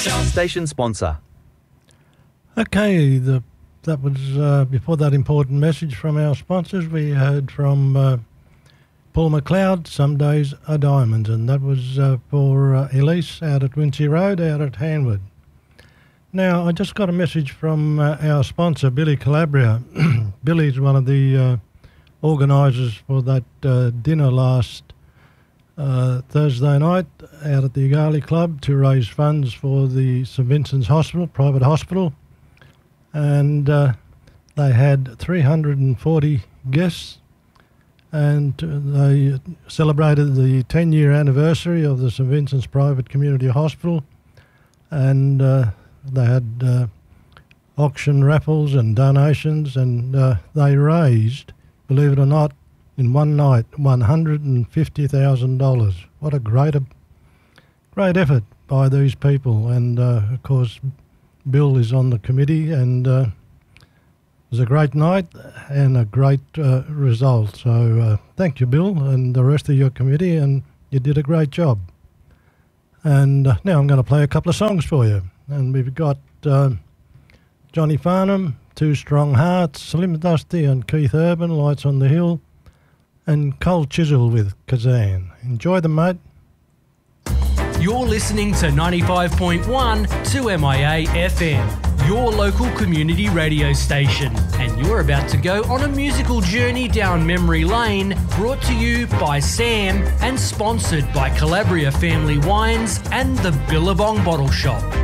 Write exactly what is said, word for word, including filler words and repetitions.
Station sponsor. Okay, the, that was uh, before that important message from our sponsors. We heard from uh, Paul McLeod, Some Days Are Diamonds, and that was uh, for uh, Elise out at Wincy Road, out at Hanwood. Now, I just got a message from uh, our sponsor, Billy Calabria. Billy's one of the uh, organisers for that uh, dinner last uh, Thursday night out at the Ugali Club to raise funds for the St Vincent's Hospital, private hospital. And uh, they had three hundred forty guests, and they celebrated the ten-year anniversary of the St Vincent's Private Community Hospital, and uh, they had uh, auction raffles and donations, and uh, they raised, believe it or not, in one night, one hundred fifty thousand dollars. What a great, great effort by these people. And, uh, of course, Bill is on the committee, and uh, it was a great night and a great uh, result. So uh, thank you, Bill, and the rest of your committee, and you did a great job. And uh, now I'm going to play a couple of songs for you. And we've got uh, Johnny Farnham, Two Strong Hearts, Slim Dusty and Keith Urban, Lights on the Hill, and Cole Chisel with Kazan. Enjoy them, mate. You're listening to ninety-five point one two M I A F M, your local community radio station. And you're about to go on a musical journey down memory lane, brought to you by Sam and sponsored by Calabria Family Wines and the Billabong Bottle Shop.